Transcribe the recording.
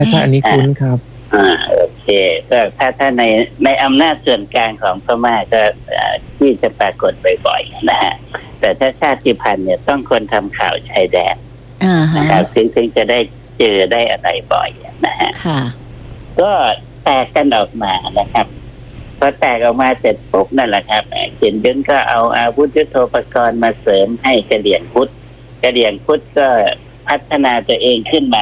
ใช่อันนี้คุ้นครับโอเคก็ถ้าในอำนาจส่วนกลางของพม่าก็ที่จะปรากฏบ่อยๆนะฮะแต่ถ้าชาติพันธุ์เนี่ยต้องคนทำข่าวชายแดนนะครับถึงจะได้เจอได้อะไรบ่อยนะฮะก็แตกกันออกมานะครับพอแตกออกมาเสร็จปุ๊บนั่นแหละครับเขียนยึนก็เอาอาวุธยุทโธปกรณ์มาเสริมให้กะเหรี่ยงพุทธก็พัฒนาตัวเองขึ้นมา